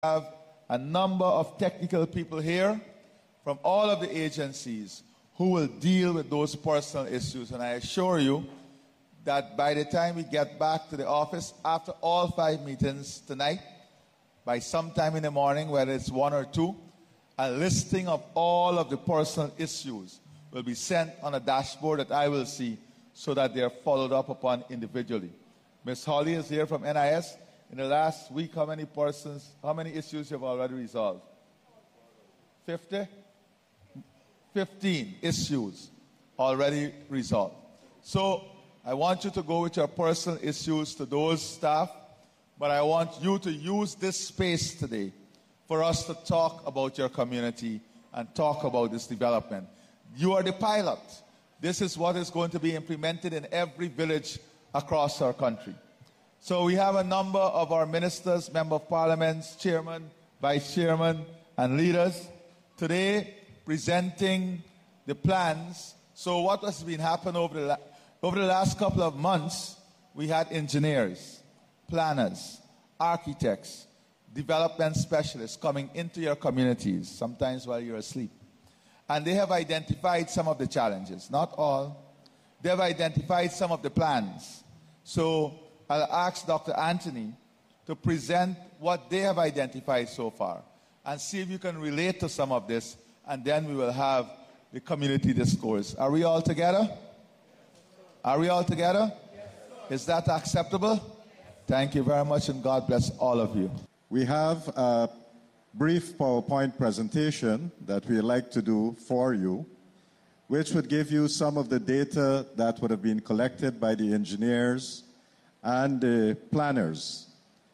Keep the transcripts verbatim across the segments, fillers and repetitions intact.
have a number of technical people here from all of the agencies who will deal with those personal issues. And I assure you that by the time we get back to the office, after all five meetings tonight, by sometime in the morning, whether it's one or two, a listing of all of the personal issues will be sent on a dashboard that I will see so that they are followed up upon individually. Miz Holly is here from N I S. In the last week, how many persons, how many issues you have already resolved? fifty? fifteen issues already resolved. So I want you to go with your personal issues to those staff, but I want you to use this space today for us to talk about your community and talk about this development. You are the pilot. This is what is going to be implemented in every village across our country. So we have a number of our ministers, member of parliaments, chairman, vice chairman, and leaders today presenting the plans. So what has been happening over the, la- over the last couple of months, we had engineers, planners, architects, development specialists coming into your communities, sometimes while you're asleep. And they have identified some of the challenges, not all. They have identified some of the plans. So I'll ask Doctor Anthony to present what they have identified so far and see if you can relate to some of this, and then we will have the community discourse. Are we all together? Are we all together? Is that acceptable? Thank you very much, and God bless all of you. We have a brief PowerPoint presentation that we like to do for you, which would give you some of the data that would have been collected by the engineers and the planners.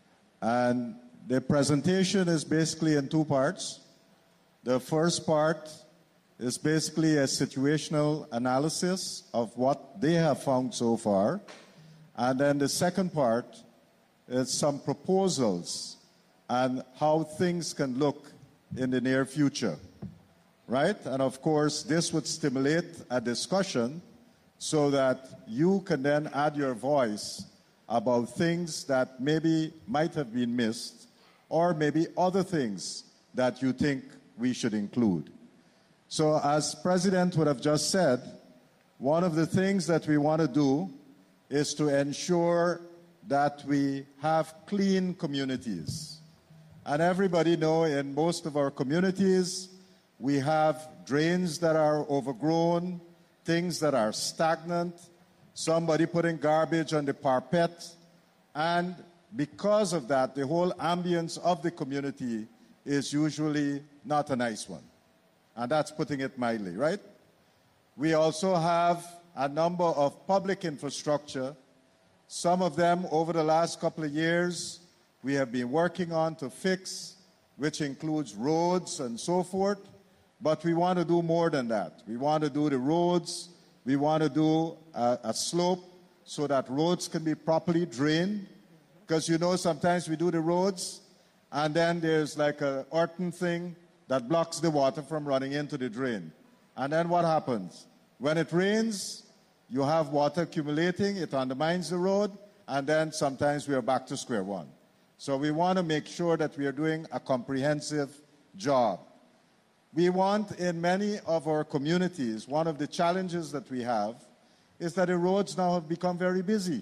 And the presentation is basically in two parts. The first part is basically a situational analysis of what they have found so far. And then the second part is some proposals and how things can look in the near future, right? And of course, this would stimulate a discussion so that you can then add your voice about things that maybe might have been missed, or maybe other things that you think we should include. So as President would have just said, one of the things that we want to do is to ensure that we have clean communities. And everybody know in most of our communities, we have drains that are overgrown, things that are stagnant, somebody putting garbage on the parapet, and because of that, the whole ambience of the community is usually not a nice one. And that's putting it mildly, right? We also have a number of public infrastructure. Some of them over the last couple of years we have been working on to fix, which includes roads and so forth. But we want to do more than that. We want to do the roads. We want to do a, a slope so that roads can be properly drained. Because you know sometimes we do the roads and then there's like a earthen thing that blocks the water from running into the drain. And then what happens? When it rains, you have water accumulating, it undermines the road, and then sometimes we are back to square one. So we want to make sure that we are doing a comprehensive job. We want in many of our communities, one of the challenges that we have is that the roads now have become very busy.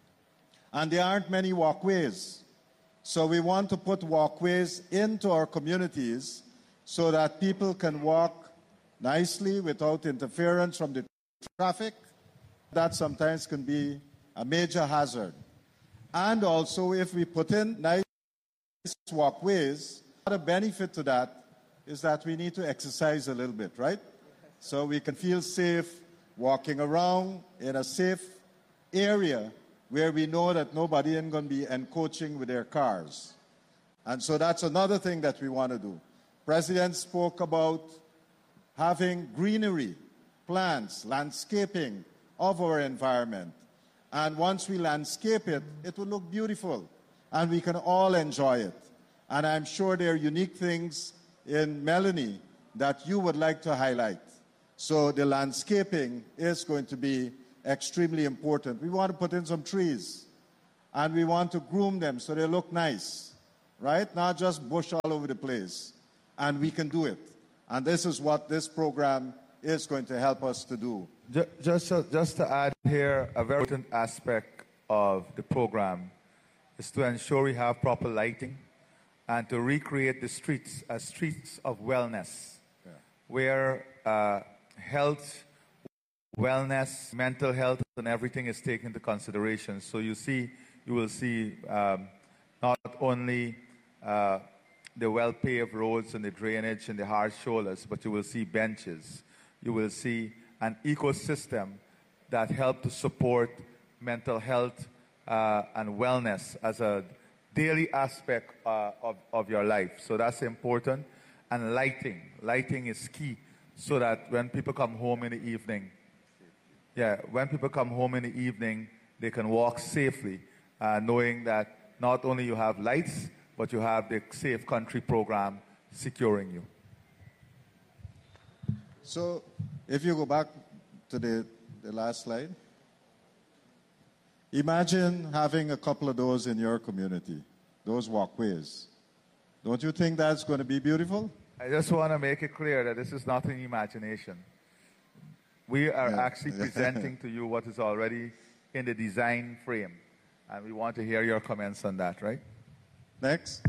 And there aren't many walkways. So we want to put walkways into our communities so that people can walk nicely without interference from the traffic. That sometimes can be a major hazard. And also if we put in nice walkways, the benefit to that is that we need to exercise a little bit, right? So we can feel safe walking around in a safe area where we know that nobody is going to be encroaching with their cars. And so that's another thing that we want to do. President spoke about having greenery, plants, landscaping of our environment. And once we landscape it, it will look beautiful and we can all enjoy it. And I'm sure there are unique things in Melanie that you would like to highlight. So the landscaping is going to be extremely important. We want to put in some trees and we want to groom them so they look nice, right? Not just bush all over the place. And we can do it. And this is what this program is going to help us to do. Just, just, just to add here, a very important aspect of the program is to ensure we have proper lighting and to recreate the streets as streets of wellness, yeah. where uh, health, wellness, mental health, and everything is taken into consideration. So you see, you will see um, not only uh, the well-paved roads and the drainage and the hard shoulders, but you will see benches. You will see an ecosystem that help to support mental health uh, and wellness as a daily aspect uh, of, of your life. So that's important. And lighting. Lighting is key so that when people come home in the evening, yeah, when people come home in the evening, they can walk safely, uh, knowing that not only you have lights, but you have the Safe Country program securing you. So if you go back to the, the last slide, imagine having a couple of those in your community, those walkways. Don't you think that's going to be beautiful? I just want to make it clear that this is not an imagination. We are yeah. actually presenting to you what is already in the design frame. And we want to hear your comments on that, right? Next.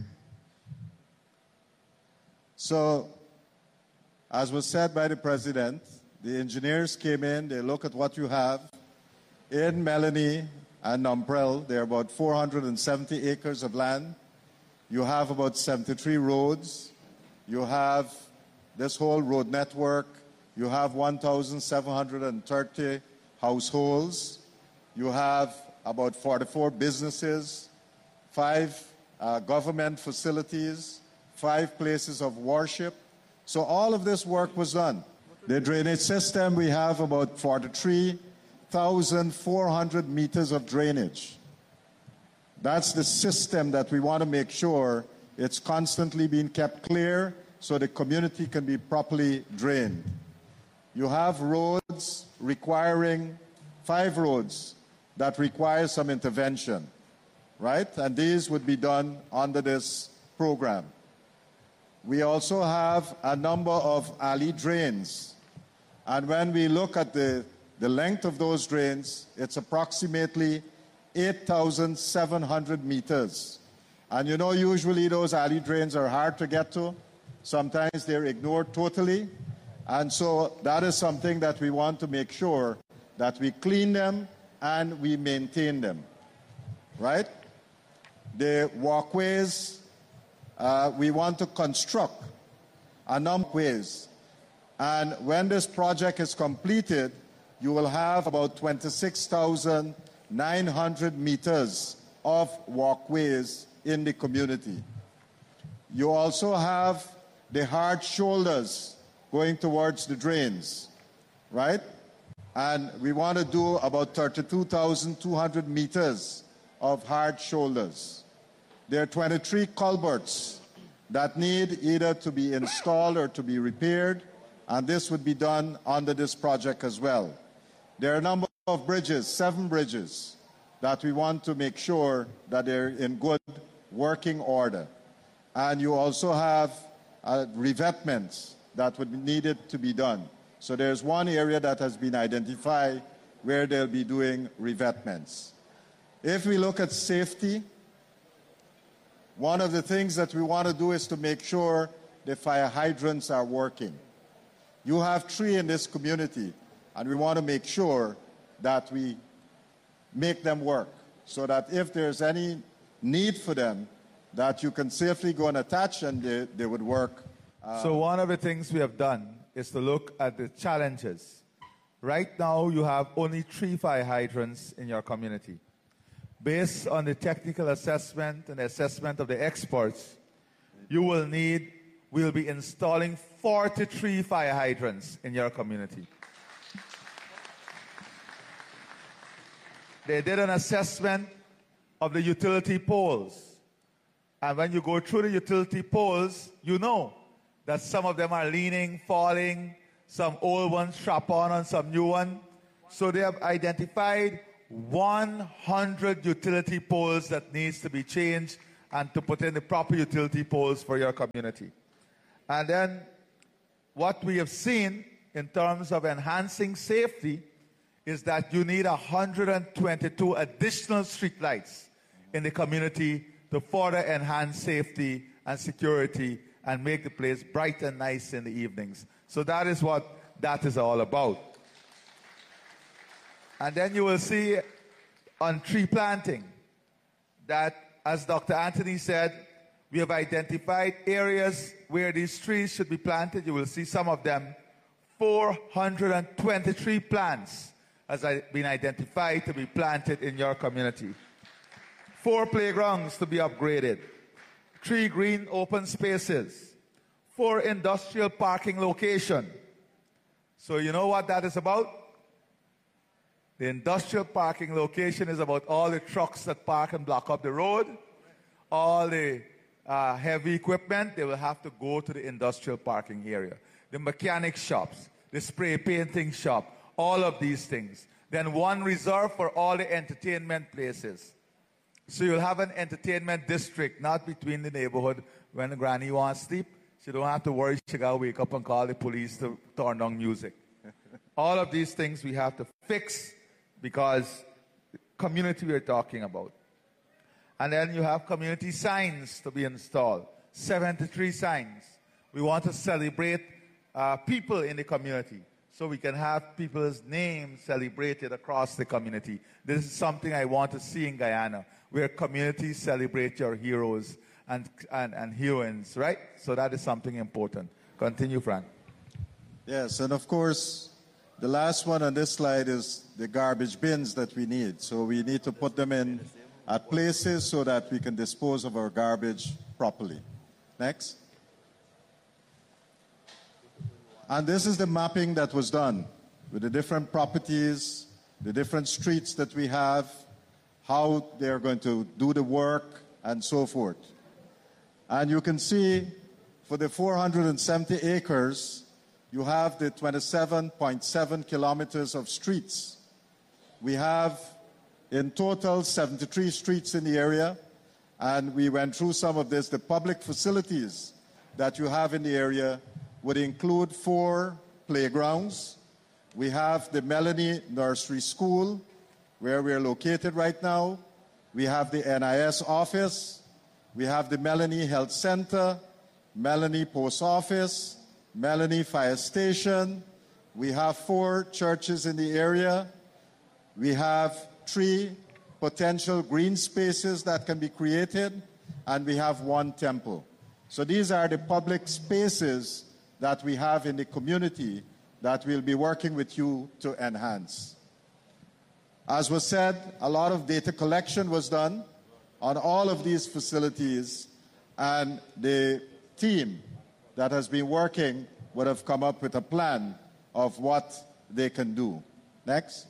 So, as was said by the President, the engineers came in, they look at what you have. In Melanie and Nomprel, there are about four hundred seventy acres of land. You have about seventy-three roads. You have this whole road network. You have one thousand seven hundred thirty households. You have about forty-four businesses, five uh, government facilities, five places of worship. So all of this work was done. The drainage system, we have about forty-three thousand four hundred meters of drainage. That's the system that we want to make sure it's constantly being kept clear so the community can be properly drained. You have roads requiring, five roads that require some intervention, right? And these would be done under this program. We also have a number of alley drains. And when we look at the, the length of those drains, it's approximately eight thousand seven hundred meters. And you know, usually those alley drains are hard to get to. Sometimes they're ignored totally. And so that is something that we want to make sure that we clean them and we maintain them, right? The walkways, uh, we want to construct a number of ways. And when this project is completed, you will have about twenty-six thousand nine hundred meters of walkways in the community. You also have the hard shoulders going towards the drains, right? And we want to do about thirty-two thousand two hundred meters of hard shoulders. There are twenty-three culverts that need either to be installed or to be repaired, and this would be done under this project as well. There are a number of bridges, seven bridges, that we want to make sure that they're in good working order. And you also have uh, revetments that would be needed to be done. So there's one area that has been identified where they'll be doing revetments. If we look at safety, one of the things that we want to do is to make sure the fire hydrants are working. You have three in this community, and we want to make sure that we make them work so that if there's any need for them, that you can safely go and attach and they, they would work. Uh, so one of the things we have done is to look at the challenges. Right now, you have only three fire hydrants in your community. Based on the technical assessment and assessment of the experts, you will need, we'll be installing forty-three fire hydrants in your community. They did an assessment of the utility poles. And when you go through the utility poles, you know that some of them are leaning, falling, some old ones strap on and some new one. So they have identified one hundred utility poles that needs to be changed and to put in the proper utility poles for your community. And then what we have seen in terms of enhancing safety is that you need one hundred twenty-two additional streetlights in the community to further enhance safety and security and make the place bright and nice in the evenings. So that is what that is all about. And then you will see on tree planting that, as Doctor Anthony said, we have identified areas where these trees should be planted. You will see some of them. four hundred twenty-three plants has been identified to be planted in your community. Four playgrounds to be upgraded. Three green open spaces. Four industrial parking locations. So you know what that is about? The industrial parking location is about all the trucks that park and block up the road. All the uh, heavy equipment, they will have to go to the industrial parking area. The mechanic shops, the spray painting shop, all of these things. Then one reserve for all the entertainment places. So you'll have an entertainment district, not between the neighborhood when the granny wants to sleep. She don't have to worry she got to wake up and call the police to turn down music. All of these things we have to fix because the community we're talking about. And then you have community signs to be installed. seventy-three signs. We want to celebrate uh, people in the community so we can have people's names celebrated across the community. This is something I want to see in Guyana, where communities celebrate your heroes and, and, and heroines, right? So that is something important. Continue, Frank. Yes, and of course, the last one on this slide is the garbage bins that we need. So we need to put them in at places so that we can dispose of our garbage properly. Next. And this is the mapping that was done with the different properties, the different streets that we have, how they're going to do the work, and so forth. And you can see for the four hundred seventy acres, you have the twenty-seven point seven kilometers of streets. We have in total seventy-three streets in the area, and we went through some of this. The public facilities that you have in the area would include four playgrounds. We have the Melanie Nursery School, where we're located right now. We have the N I S office. We have the Melanie Health Center, Melanie Post Office, Melanie Fire Station. We have four churches in the area. We have three potential green spaces that can be created, and we have one temple. So these are the public spaces that we have in the community that we'll be working with you to enhance. As was said, a lot of data collection was done on all of these facilities, and the team that has been working would have come up with a plan of what they can do. Next.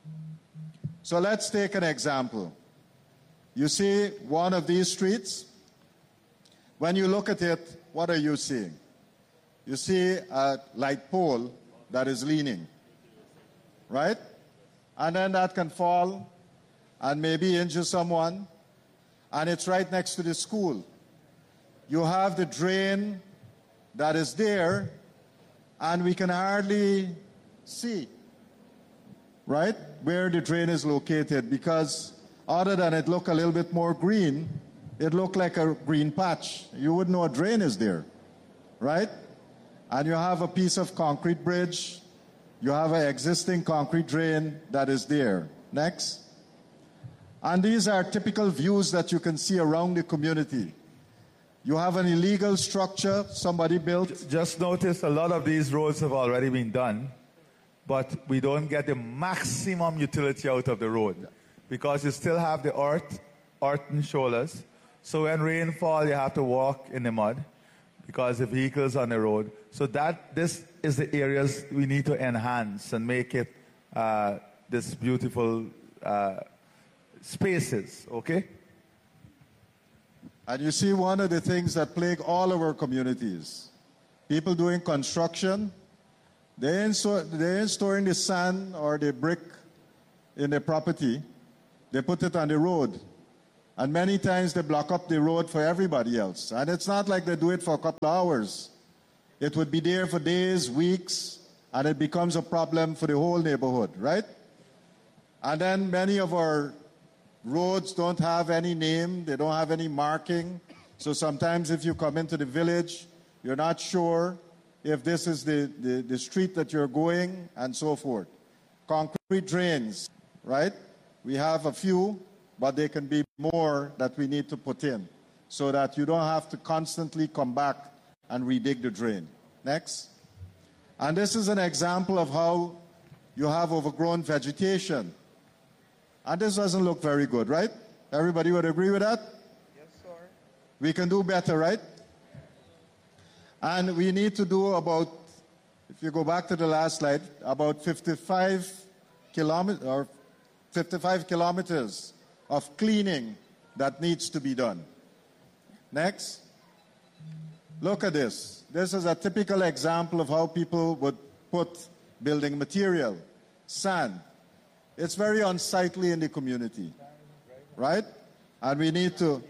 So let's take an example. You see one of these streets. When you look at it, what are you seeing? You see a light pole that is leaning, right? And then that can fall and maybe injure someone, and it's right next to the school. You have the drain that is there, and we can hardly see, right, where the drain is located, because other than it look a little bit more green, it look like a green patch. You wouldn't know a drain is there, right? And you have a piece of concrete bridge. You have an existing concrete drain that is there. Next. And these are typical views that you can see around the community. You have an illegal structure somebody built. Just notice a lot of these roads have already been done, but we don't get the maximum utility out of the road because you still have the earth, earthen shoulders. So when rainfall, you have to walk in the mud because the vehicles on the road. So that this is the areas we need to enhance and make it uh, this beautiful uh, spaces, okay? And you see one of the things that plague all of our communities. People doing construction, they ain't, so, they ain't storing the sand or the brick in the property. They put it on the road. And many times they block up the road for everybody else. And it's not like they do it for a couple of hours. It would be there for days, weeks, and it becomes a problem for the whole neighborhood, right? And then many of our roads don't have any name, they don't have any marking. So sometimes if you come into the village, you're not sure if this is the, the, the street that you're going, and so forth. Concrete drains, right? We have a few, but there can be more that we need to put in so that you don't have to constantly come back and redig the drain. Next. And this is an example of how you have overgrown vegetation. And this doesn't look very good, right? Everybody would agree with that? Yes, sir. We can do better, right? And we need to do about, if you go back to the last slide, about fifty-five kilometers or fifty-five kilometers of cleaning that needs to be done. Next. Look at this. This is a typical example of how people would put building material, sand. It's very unsightly in the community, right? And we need to,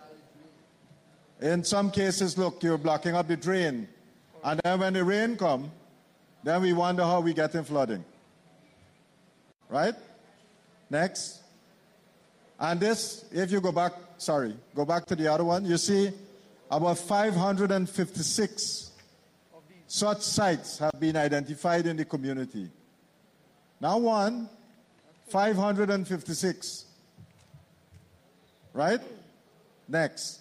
in some cases, look, you're blocking up the drain. And then when the rain comes, then we wonder how we get in flooding. Right? Next. And this, if you go back, sorry, go back to the other one, you see about five hundred fifty-six such sites have been identified in the community. Now one, five hundred fifty-six. Right? Next.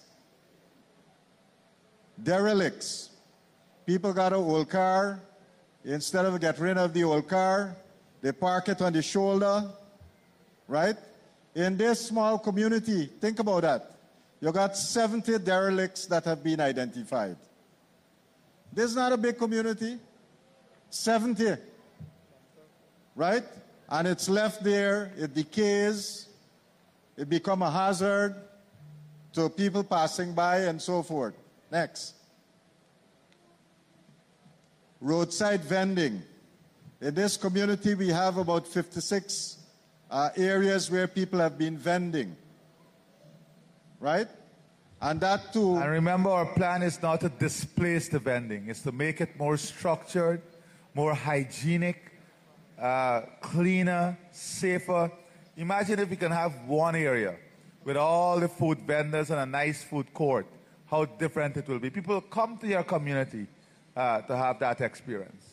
Derelicts. People got an old car. Instead of get rid of the old car, they park it on the shoulder. Right? In this small community, think about that. You got seventy derelicts that have been identified. This is not a big community. seventy. Right? And it's left there, it decays, it becomes a hazard to people passing by and so forth. Next. Roadside vending. In this community, we have about fifty-six uh, areas where people have been vending. Right? And that too... And remember, our plan is not to displace the vending. It's to make it more structured, more hygienic, uh, cleaner, safer. Imagine if we can have one area with all the food vendors and a nice food court, how different it will be. People come to your community uh, to have that experience.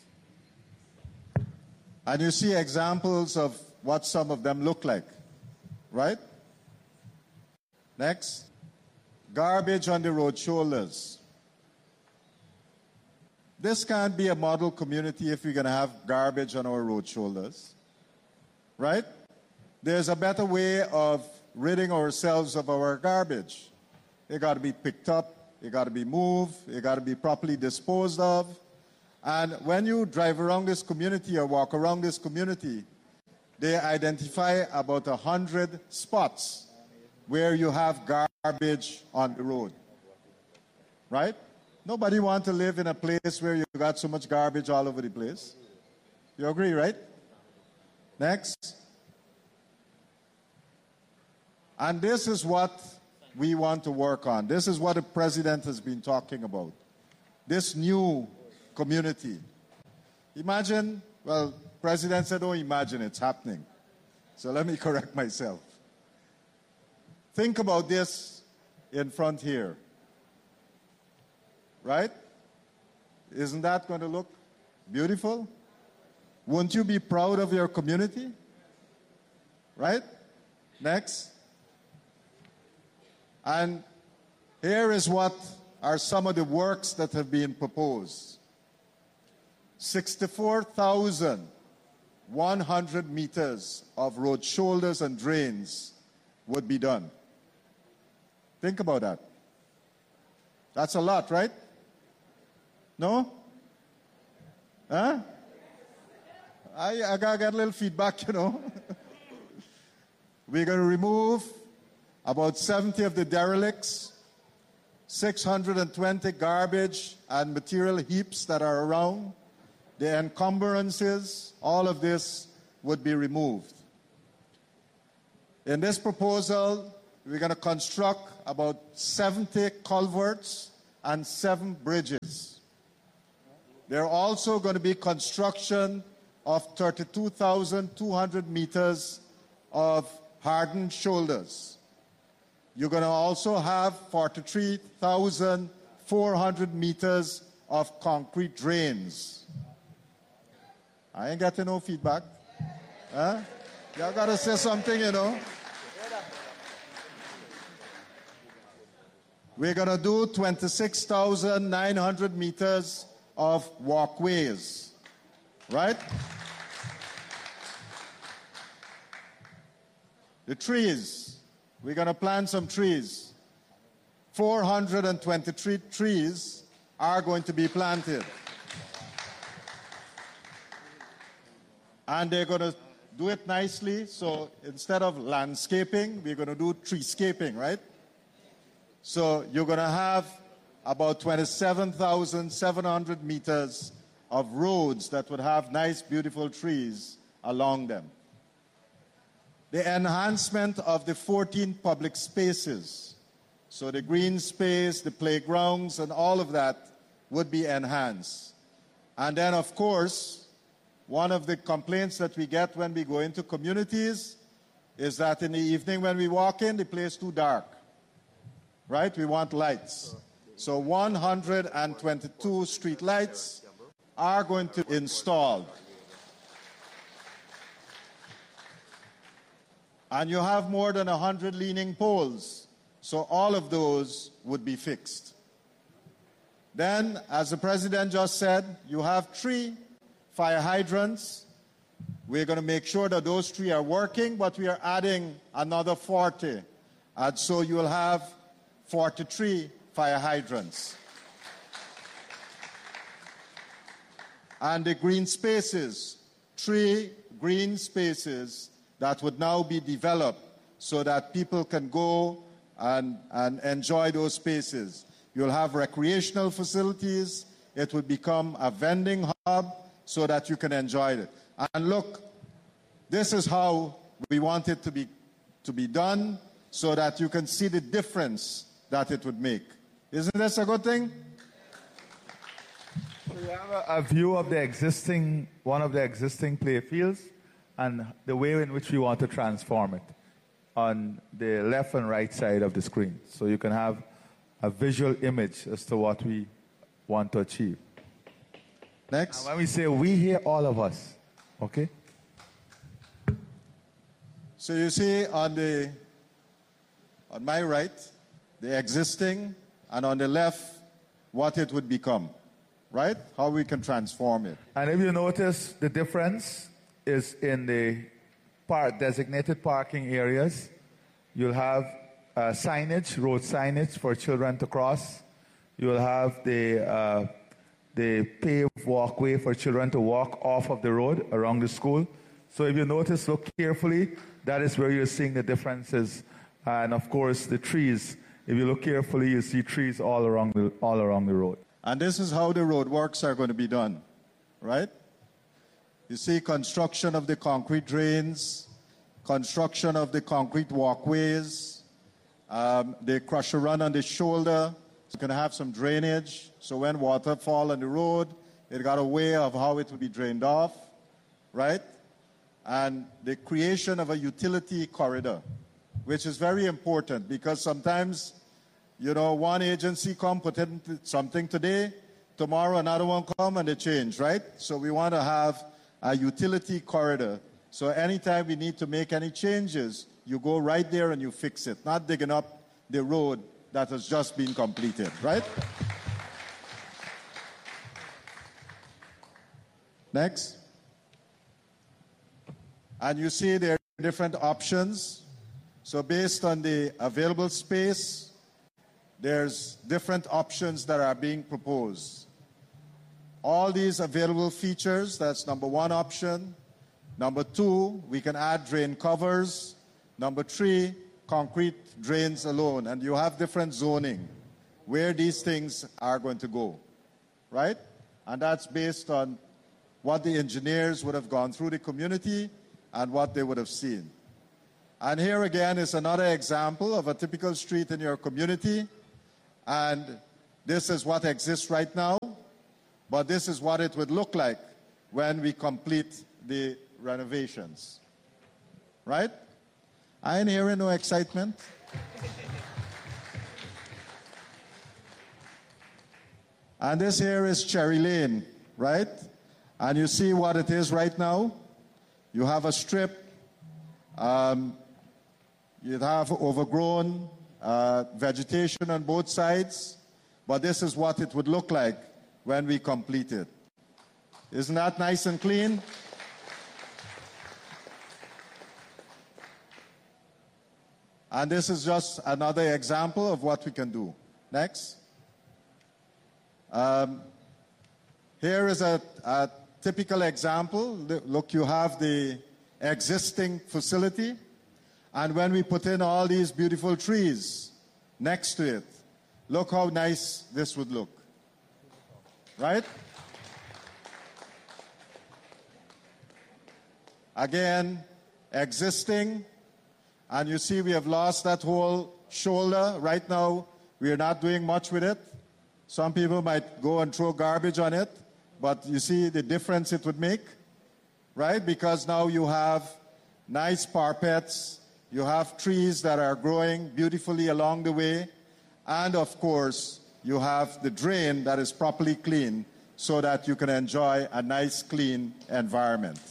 And you see examples of what some of them look like, right? Next. Garbage on the road shoulders. This can't be a model community if we're going to have garbage on our road shoulders, right? There's a better way of ridding ourselves of our garbage. It got to be picked up, it got to be moved, it got to be properly disposed of. And when you drive around this community or walk around this community, they identify about a hundred spots where you have garbage on the road, right? Nobody wants to live in a place where you got so much garbage all over the place. You agree, right? Next. And this is what we want to work on. This is what the president has been talking about. This new community. Imagine, well, president said, don't imagine, it's happening. So let me correct myself. Think about this in front here. Right? Isn't that going to look beautiful? Won't you be proud of your community? Right? Next. And here is what are some of the works that have been proposed. sixty-four thousand one hundred meters of road shoulders and drains would be done. Think about that. That's a lot, right? No? Huh? I, I gotta get a little feedback, you know. We're going to remove about seventy of the derelicts, six hundred twenty garbage and material heaps that are around. The encumbrances, all of this would be removed. In this proposal, we're going to construct about seventy culverts and seven bridges. There are also going to be construction of thirty-two thousand two hundred meters of hardened shoulders. You're going to also have forty-three thousand four hundred meters of concrete drains. I ain't getting no feedback. Huh? Y'all got to say something, you know. We're going to do twenty-six thousand nine hundred meters of walkways, right? The trees, we're going to plant some trees. four hundred twenty-three trees are going to be planted. And they're going to do it nicely, so instead of landscaping, we're going to do treescaping, right? So you're going to have about twenty-seven thousand seven hundred meters of roads that would have nice, beautiful trees along them. The enhancement of the fourteen public spaces, so the green space, the playgrounds, and all of that would be enhanced. And then, of course, one of the complaints that we get when we go into communities is that in the evening when we walk in, the place is too dark. Right? We want lights. So one hundred twenty-two street lights are going to be installed. And you have more than one hundred leaning poles. So all of those would be fixed. Then, as the President just said, you have three fire hydrants. We're going to make sure that those three are working, but we are adding another forty. And so you will have forty-three fire hydrants. And the green spaces, three green spaces that would now be developed so that people can go and, and enjoy those spaces. You'll have recreational facilities. It will become a vending hub so that you can enjoy it. And look, this is how we want it to be, to be done so that you can see the difference that it would make. Isn't this a good thing? So you have a, a view of the existing, one of the existing play fields and the way in which we want to transform it on the left and right side of the screen. So you can have a visual image as to what we want to achieve. Next. And when we say we, here all of us, okay? So you see on the, on my right, the existing, and on the left, what it would become, right? How we can transform it. And if you notice, the difference is in the park, designated parking areas. You'll have uh, signage, road signage for children to cross. You'll have the, uh, the paved walkway for children to walk off of the road around the school. So if you notice, look carefully, that is where you're seeing the differences. And of course, the trees. If you look carefully, you see trees all around the, all around the road. And this is how the road works are going to be done, right? You see construction of the concrete drains, construction of the concrete walkways, um, the crusher run on the shoulder. It's going to have some drainage, so when water fall on the road, it got a way of how it will be drained off, right? And the creation of a utility corridor, which is very important because sometimes, you know, one agency come put in something today, tomorrow another one come and they change, right? So we want to have a utility corridor. So anytime we need to make any changes, you go right there and you fix it, not digging up the road that has just been completed, right? Next. And you see there are different options. So based on the available space, there's different options that are being proposed. All these available features, that's number one option. Number two, we can add drain covers. Number three, concrete drains alone. And you have different zoning where these things are going to go, right? And that's based on what the engineers would have gone through the community and what they would have seen. And here again is another example of a typical street in your community. And this is what exists right now, but this is what it would look like when we complete the renovations. Right? I ain't hearing no excitement. And this here is Cherry Lane, right? And you see what it is right now. You have a strip. Um, you have overgrown uh, vegetation on both sides. But this is what it would look like when we complete it. Isn't that nice and clean? And this is just another example of what we can do. Next. Um, here is a, a typical example. Look, you have the existing facility, and when we put in all these beautiful trees next to it, look how nice this would look. Right? Again, existing, and you see we have lost that whole shoulder. Right now, we are not doing much with it. Some people might go and throw garbage on it, but you see the difference it would make, right? Because now you have nice parapets, you have trees that are growing beautifully along the way, and of course, you have the drain that is properly clean so that you can enjoy a nice, clean environment.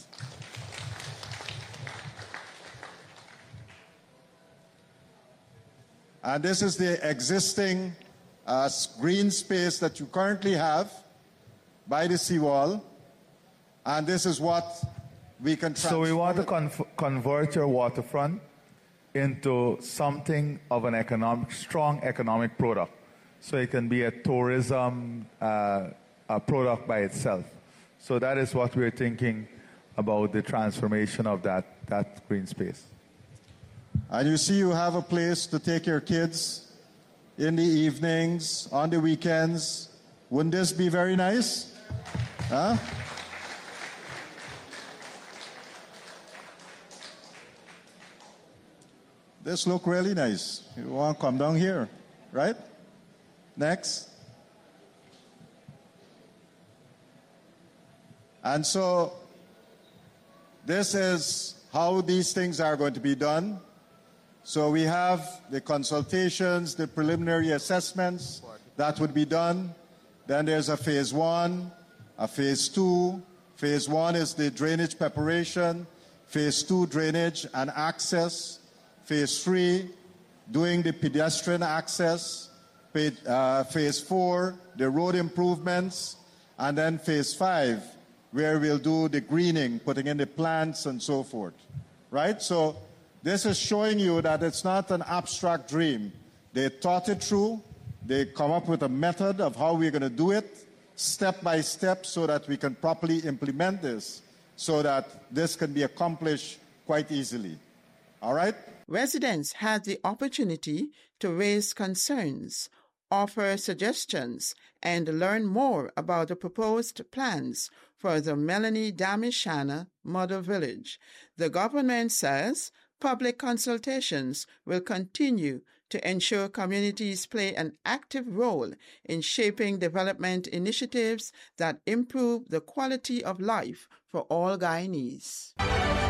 And this is the existing uh, green space that you currently have by the seawall. And this is what we can transform. So we want to conf- convert your waterfront into something of an economic, strong economic product. So it can be a tourism uh, a product by itself. So that is what we're thinking about the transformation of that, that green space. And you see you have a place to take your kids in the evenings, on the weekends. Wouldn't this be very nice? Huh? This look really nice. You want to come down here, right? Next. And so this is how these things are going to be done. So we have the consultations, the preliminary assessments that would be done. Then there's a phase one, a phase two. Phase one is the drainage preparation. Phase two, drainage and access. Phase three, doing the pedestrian access. Uh, phase four, the road improvements. And then phase five, where we'll do the greening, putting in the plants and so forth. Right? So this is showing you that it's not an abstract dream. They thought it through. They come up with a method of how we're going to do it, step by step, so that we can properly implement this, so that this can be accomplished quite easily. All right? Residents had the opportunity to raise concerns, offer suggestions, and learn more about the proposed plans for the Melanie Damishana Model Village. The government says public consultations will continue to ensure communities play an active role in shaping development initiatives that improve the quality of life for all Guyanese.